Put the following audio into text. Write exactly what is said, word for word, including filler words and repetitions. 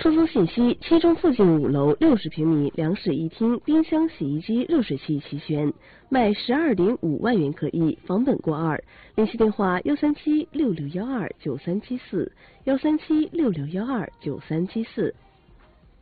出租信息：七中附近五楼六十平米两室一厅，冰箱、洗衣机、热水器齐全，卖十二点五万元可以，房本过二。联系电话：幺三七六六幺二九三七四，幺三七六六幺二九三七四。